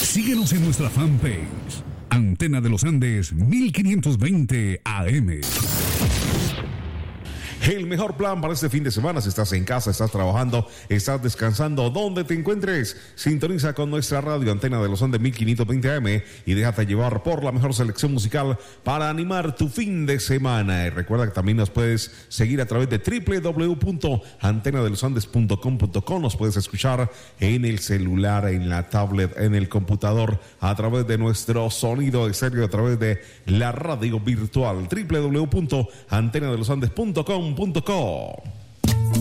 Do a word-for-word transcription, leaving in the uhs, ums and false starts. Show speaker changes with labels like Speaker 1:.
Speaker 1: Síguenos en nuestra fanpage, Antena de los Andes mil quinientos veinte A M.
Speaker 2: El mejor plan para este fin de semana, si estás en casa, estás trabajando, estás descansando, donde te encuentres, sintoniza con nuestra radio Antena de los Andes mil quinientos veinte A M y déjate llevar por la mejor selección musical para animar tu fin de semana. Y recuerda que también nos puedes seguir a través de doble u doble u doble u punto antena de los andes punto com punto co. Nos puedes escuchar en el celular, en la tablet, en el computador, a través de nuestro sonido exterior, a través de la radio virtual, doble u doble u doble u punto antena de los andes punto com punto co.